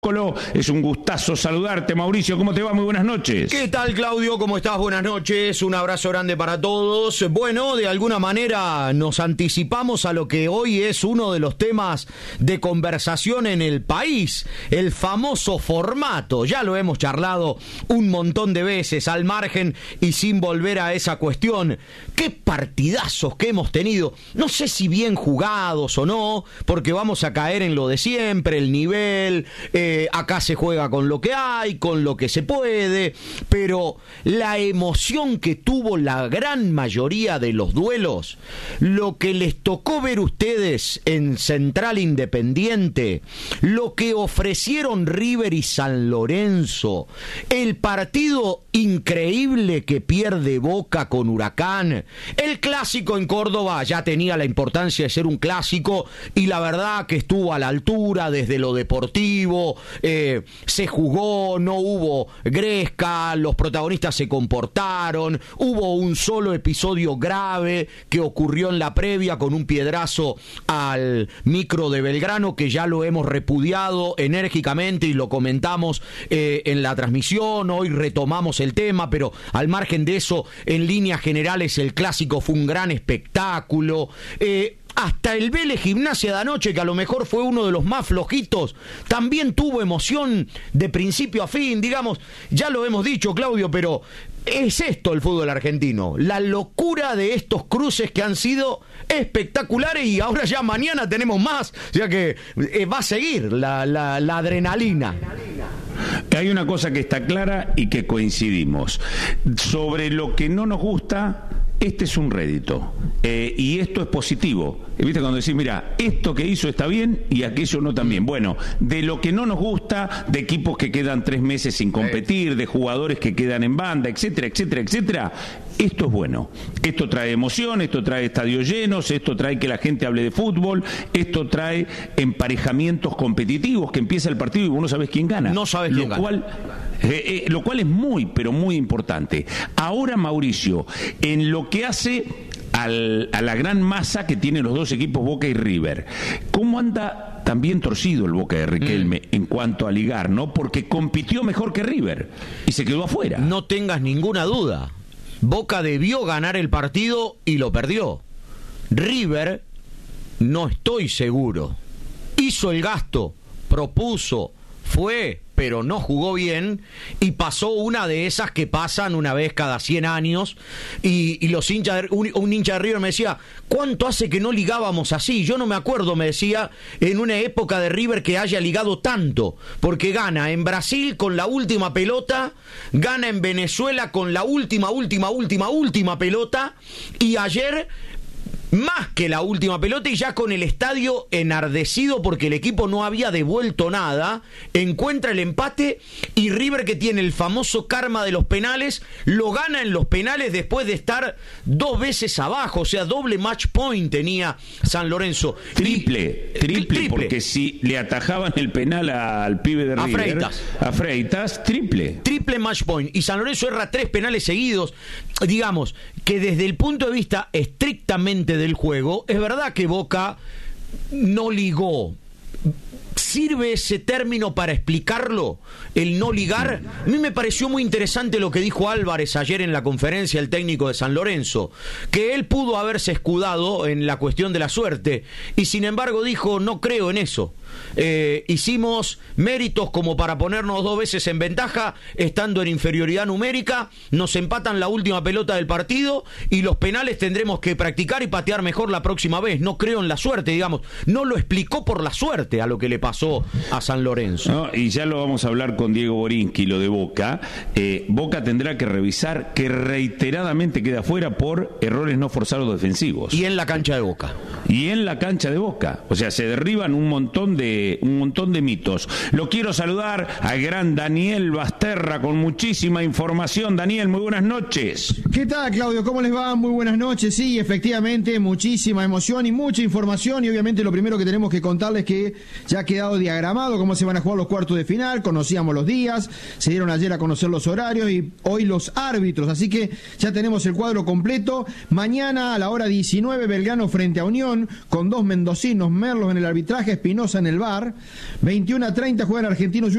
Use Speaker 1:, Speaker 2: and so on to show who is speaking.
Speaker 1: Zócolo. Es un gustazo saludarte, Mauricio. ¿Cómo te va? Muy buenas noches.
Speaker 2: ¿Qué tal, Claudio? ¿Cómo estás? Buenas noches. Un abrazo grande para todos. Bueno, de alguna manera nos anticipamos a lo que hoy es uno de los temas de conversación en el país, el famoso formato. Ya lo hemos charlado un montón de veces, al margen y sin volver a esa cuestión. ¿Qué partidazos que hemos tenido? No sé si bien jugados o no, porque vamos a caer en lo de siempre, el nivel, acá se juega con lo que hay, con lo que se puede, pero la emoción que tuvo la gran mayoría de los duelos, lo que les tocó ver ustedes en Central Independiente, lo que ofrecieron River y San Lorenzo, el partido increíble que pierde Boca con Huracán, el clásico en Córdoba ya tenía la importancia de ser un clásico y la verdad que estuvo a la altura desde lo deportivo, se jugó, no hubo gresca, los protagonistas se comportaron, hubo un solo episodio grave que ocurrió en la previa con un piedrazo al micro de Belgrano que ya lo hemos repudiado enérgicamente y lo comentamos en la transmisión, hoy retomamos el tema, pero al margen de eso, en líneas generales el clásico fue un gran espectáculo. Hasta el Vélez Gimnasia de anoche, que a lo mejor fue uno de los más flojitos, también tuvo emoción de principio a fin, digamos, ya lo hemos dicho, Claudio, pero es esto el fútbol argentino, la locura de estos cruces que han sido espectaculares y ahora ya mañana tenemos más, o sea que va a seguir la adrenalina.
Speaker 1: Hay una cosa que está clara y que coincidimos. Sobre lo que no nos gusta, este es un rédito. Y esto es positivo. ¿Viste? Cuando decís, mira, esto que hizo está bien y aquello no tan bien. Bueno, de lo que no nos gusta, de equipos que quedan 3 meses sin competir, de jugadores que quedan en banda, etcétera, etcétera, etcétera, esto es bueno. Esto trae emoción, esto trae estadios llenos, esto trae que la gente hable de fútbol, esto trae emparejamientos competitivos, que empieza el partido y vos no sabés quién gana.
Speaker 2: No sabés quién gana.
Speaker 1: Lo cual es muy, pero muy importante. Ahora, Mauricio, en lo que hace a la gran masa que tienen los dos equipos Boca y River, ¿cómo anda también torcido el Boca de Riquelme en cuanto a ligar, ¿no? Porque compitió mejor que River y se quedó afuera.
Speaker 2: No tengas ninguna duda. Boca debió ganar el partido y lo perdió. River, no estoy seguro. Hizo el gasto, propuso, fue, pero no jugó bien y pasó una de esas que pasan una vez cada 100 años y los hinchas, un hincha de River me decía, ¿cuánto hace que no ligábamos así? Yo no me acuerdo, me decía, en una época de River que haya ligado tanto, porque gana en Brasil con la última pelota, gana en Venezuela con la última pelota y ayer más que la última pelota y ya con el estadio enardecido porque el equipo no había devuelto nada, encuentra el empate y River, que tiene el famoso karma de los penales, lo gana en los penales después de estar 2 veces abajo, o sea, doble match point tenía San Lorenzo.
Speaker 1: Triple, porque si le atajaban el penal al pibe de River, a Freitas, triple
Speaker 2: match point, y San Lorenzo erra 3 penales seguidos. Digamos que desde el punto de vista estrictamente del juego, es verdad que Boca no ligó. ¿Sirve ese término para explicarlo? El no ligar. A mí me pareció muy interesante lo que dijo Álvarez ayer en la conferencia, el técnico de San Lorenzo, que él pudo haberse escudado en la cuestión de la suerte y sin embargo dijo, no creo en eso. Hicimos méritos como para ponernos 2 veces en ventaja estando en inferioridad numérica, nos empatan la última pelota del partido y los penales tendremos que practicar y patear mejor la próxima vez. No creo en la suerte, digamos, no lo explicó por la suerte a lo que le pasó a San Lorenzo.
Speaker 1: No, y ya lo vamos a hablar con Diego Borinsky, lo de Boca. Boca tendrá que revisar que reiteradamente queda fuera por errores no forzados defensivos.
Speaker 2: Y en la cancha de Boca.
Speaker 1: O sea, se derriban un montón de mitos. Lo quiero saludar al gran Daniel Basterra con muchísima información. Daniel, muy buenas noches.
Speaker 3: ¿Qué tal, Claudio? ¿Cómo les va? Muy buenas noches. Sí, efectivamente, muchísima emoción y mucha información, y obviamente lo primero que tenemos que contarles es que ya ha quedado diagramado cómo se van a jugar los cuartos de final, conocíamos los días, se dieron ayer a conocer los horarios y hoy los árbitros, así que ya tenemos el cuadro completo. Mañana a la hora 19, Belgrano frente a Unión, con 2 mendocinos, Merlos en el arbitraje, Espinosa en el VAR. 21:30 juegan Argentinos